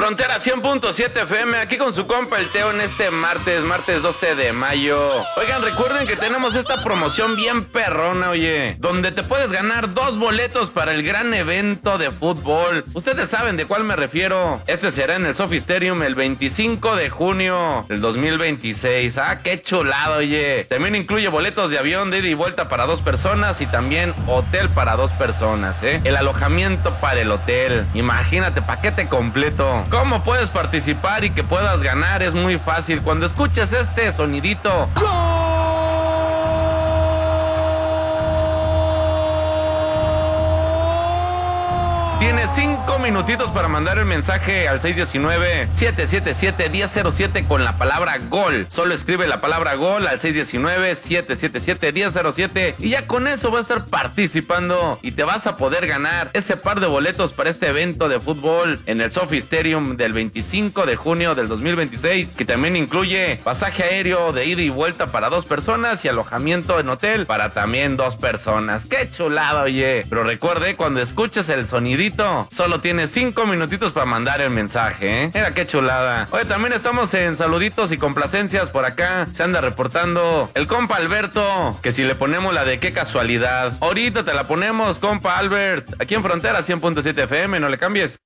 Frontera 100.7 FM, aquí con su compa el Teo en este martes 12 de mayo. Oigan, recuerden que tenemos esta promoción bien perrona, oye, donde te puedes ganar 2 boletos para el gran evento de fútbol. Ustedes saben de cuál me refiero. Este será en el Sophie Stadium el 25 de junio del 2026. Ah, qué chulado, oye. También incluye boletos de avión de ida y vuelta para 2 personas y también hotel para 2 personas, el alojamiento para el hotel. Imagínate, paquete completo. ¿Cómo puedes participar y que puedas ganar? Es muy fácil. Cuando escuches este sonidito, tienes 5 minutitos para mandar el mensaje al 619-777-1007 con la palabra gol. Solo escribe la palabra gol al 619-777-1007 y ya con eso vas a estar participando y te vas a poder ganar ese par de boletos para este evento de fútbol en el Sophie Stadium del 25 de junio del 2026, que también incluye pasaje aéreo de ida y vuelta para 2 personas y alojamiento en hotel para también 2 personas. ¡Qué chulada, oye! Pero recuerde, cuando escuches el sonidito, solo tienes 5 minutitos para mandar el mensaje, Mira qué chulada. Oye, también estamos en saluditos y complacencias por acá. Se anda reportando el compa Alberto, que si le ponemos la de qué casualidad. Ahorita te la ponemos, compa Albert, aquí en Frontera 100.7 FM, no le cambies.